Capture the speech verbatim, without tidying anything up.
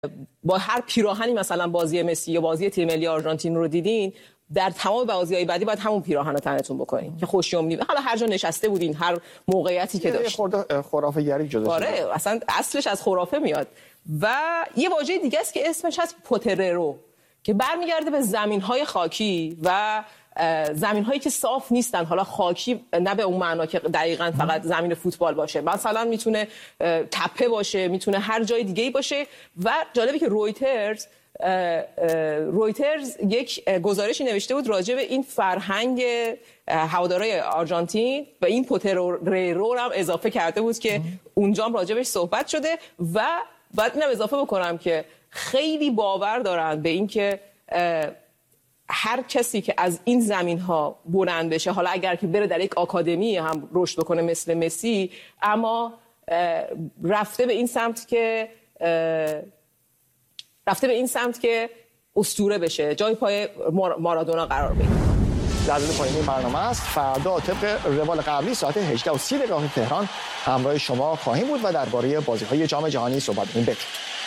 با هر پیراهنی مثلا بازی مسی یا بازی تیم ملی آرژانتین رو دیدین، در تمام بازی‌های بعدی باید همون پیراهن رو تنتون بکنین که خوشیومنی. حالا هر جا نشسته بودین، هر موقعیتی که داشت. خورده خرافه گری جدا. آره، اصلا اصلش از خرافه میاد. و یه واژه دیگه است که اسمش هست پوتررو که برمیگرده به زمین‌های خاکی و زمین‌هایی که صاف نیستن. حالا خاکی نه به اون معنا که دقیقاً فقط زمین فوتبال باشه، مثلا میتونه تپه باشه، میتونه هر جای دیگه‌ای باشه. و جالبه که رویترز رویترز یک گزارشی نوشته بود راجع به این فرهنگ هوادارهای آرژانتین و این پوتررو هم اضافه کرده بود که اونجا هم راجع بهش صحبت شده. و بعد اینم اضافه بکنم که خیلی باور دارن به این که هر کسی که از این زمین‌ها بلند بشه، حالا اگر که بره در یک آکادمی هم رشد بکنه مثل مسی، اما رفته به این سمت که رفته به این سمت که اسطوره بشه، جای پای مارادونا قرار بگیره. جدول پایانی برنامه است. فردا طبق روال قبلی ساعت هجده و سی دقیقه تهران همراه شما خواهیم بود و درباره بازی‌های جام جهانی صحبت می‌کنیم.